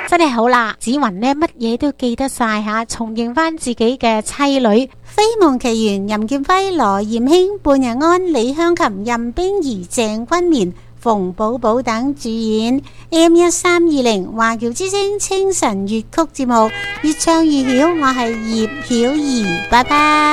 真係好啦，子雲呢乜嘢都記得晒吓，重認翻自己嘅妻女。 飛夢奇緣，任劍輝、羅艷卿、半日安、李香琴、任冰兒、鄭君綿、馮寶寶等主演。M1320 華僑之聲清晨粵曲節目，越唱越曉，我係葉曉儀，拜拜。